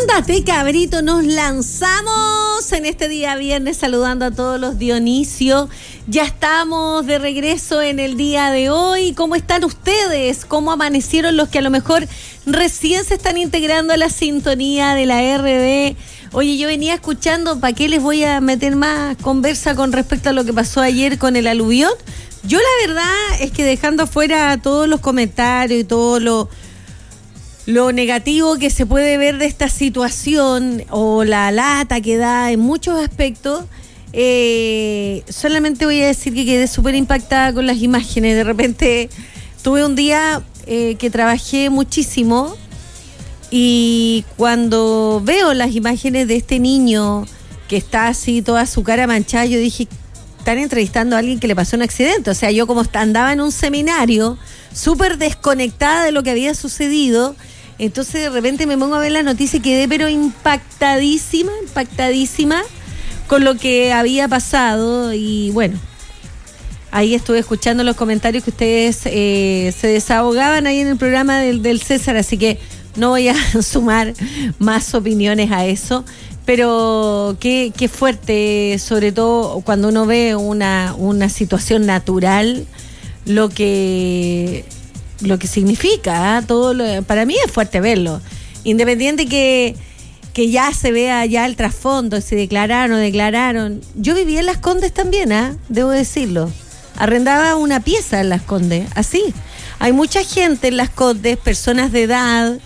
Ándate, cabrito, nos lanzamos en este día viernes saludando a todos los Dionisio. Ya estamos de regreso en el día de hoy. ¿Cómo están ustedes? ¿Cómo amanecieron los que a lo mejor recién se están integrando a la sintonía de la RD? Oye, yo venía escuchando, ¿para qué les voy a meter más conversa con respecto a lo que pasó ayer con el aluvión? Yo la verdad es que dejando afuera todos los comentarios y todo lo negativo que se puede ver de esta situación o la lata que da en muchos aspectos, solamente voy a decir que quedé súper impactada con las imágenes. De repente tuve un día que trabajé muchísimo y cuando veo las imágenes de este niño que está así, toda su cara manchada, yo dije, están entrevistando a alguien que le pasó un accidente. O sea, yo como andaba en un seminario súper desconectada de lo que había sucedido. Entonces de repente me pongo a ver la noticia y quedé pero impactadísima con lo que había pasado. Y bueno, ahí estuve escuchando los comentarios que ustedes se desahogaban ahí en el programa del César, así que no voy a sumar más opiniones a eso. Pero qué fuerte, sobre todo cuando uno ve una situación natural, lo que significa, para mí es fuerte verlo, independiente que ya se vea ya el trasfondo, si declararon. Yo vivía en Las Condes también, debo decirlo, arrendaba una pieza en Las Condes, así. Hay mucha gente en Las Condes, personas de edad,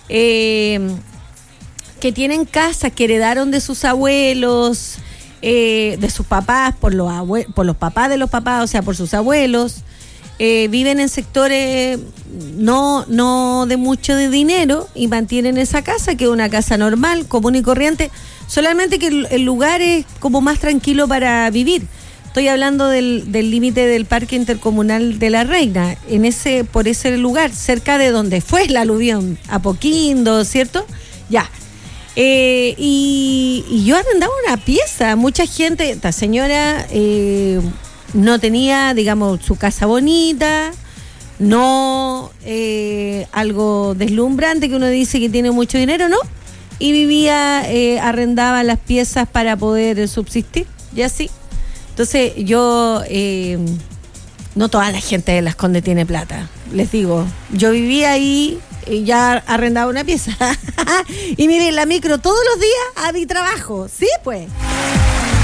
que tienen casas que heredaron de sus abuelos, de sus papás, por los papás de los papás, o sea, por sus abuelos. Viven en sectores no de mucho de dinero y mantienen esa casa, que es una casa normal, común y corriente, solamente que el lugar es como más tranquilo para vivir. Estoy hablando del límite del Parque Intercomunal de la Reina, por ese lugar, cerca de donde fue el aluvión, Apoquindo, ¿cierto? Ya. Y yo arrendaba una pieza, mucha gente, esta señora no tenía, digamos, su casa bonita, no algo deslumbrante que uno dice que tiene mucho dinero, ¿no? Y vivía, arrendaba las piezas para poder subsistir, y así. Entonces yo, no toda la gente de Las Condes tiene plata, les digo, yo vivía ahí y ya arrendaba una pieza. Y miren, la micro todos los días a mi trabajo, ¿sí? Pues.